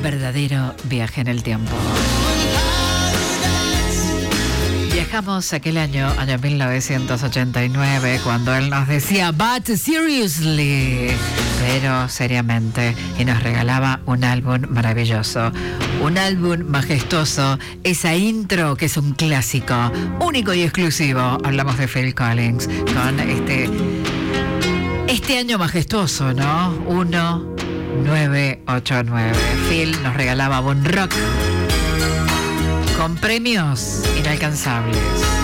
verdadero viaje en el tiempo. Viajamos aquel año 1989, cuando él nos decía "But seriously", pero seriamente, y nos regalaba un álbum maravilloso, un álbum majestuoso, esa intro que es un clásico, único y exclusivo. Hablamos de Phil Collins, con este año majestuoso, ¿no? 1989. Phil nos regalaba Bon Rock, con premios inalcanzables.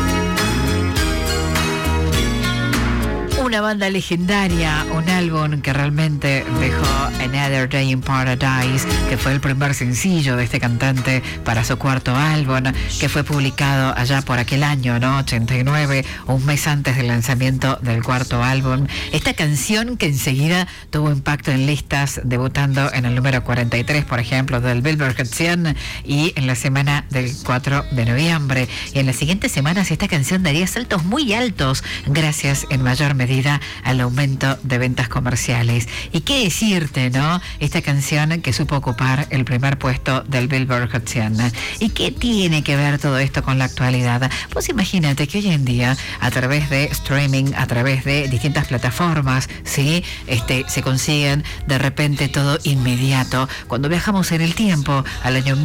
Una banda legendaria, un álbum que realmente dejó Another Day in Paradise, que fue el primer sencillo de este cantante para su cuarto álbum, que fue publicado allá por aquel año, ¿no? 89, un mes antes del lanzamiento del cuarto álbum. Esta canción que enseguida tuvo impacto en listas, debutando en el número 43, por ejemplo, del Billboard Hot 100, y en la semana del 4 de noviembre. Y en las siguientes semanas esta canción daría saltos muy altos, gracias en mayor medida al aumento de ventas comerciales. Y qué decirte, ¿no? Esta canción que supo ocupar el primer puesto del Billboard Hot 100. ¿Y qué tiene que ver todo esto con la actualidad? Pues imagínate que hoy en día, a través de streaming, a través de distintas plataformas, ¿sí? Se consiguen de repente todo inmediato. Cuando viajamos en el tiempo, al año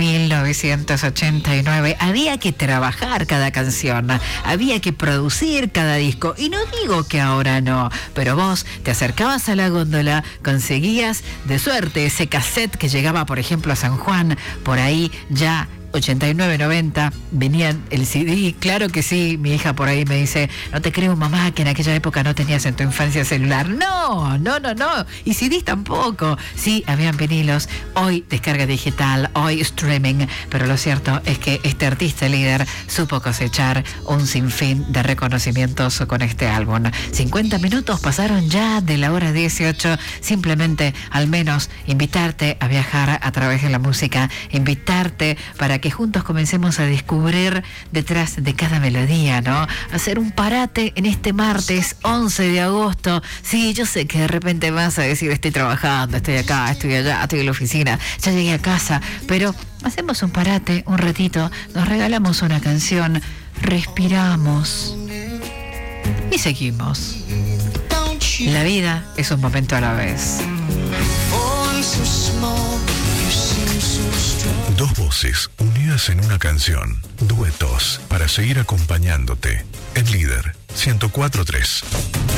1989, había que trabajar cada canción, había que producir cada disco. Y no digo que ahora no, pero vos te acercabas a la góndola, conseguías de suerte ese cassette que llegaba, por ejemplo, a San Juan, por ahí ya 89, 90, venían el CD. Claro que sí, mi hija por ahí me dice: no te creo, mamá, que en aquella época no tenías en tu infancia celular. No, y CDs tampoco. Sí, habían vinilos, hoy descarga digital, hoy streaming, pero lo cierto es que este artista líder supo cosechar un sinfín de reconocimientos con este álbum. 50 minutos pasaron ya de la hora 18, simplemente al menos invitarte a viajar a través de la música, invitarte para que juntos comencemos a descubrir detrás de cada melodía, ¿no? Hacer un parate en este martes 11 de agosto. Sí, yo sé que de repente vas a decir: estoy trabajando, estoy acá, estoy allá, estoy en la oficina, ya llegué a casa, pero hacemos un parate, un ratito, nos regalamos una canción, respiramos y seguimos. La vida es un momento a la vez. Dos voces unidas en una canción, duetos para seguir acompañándote. En Líder 104.3.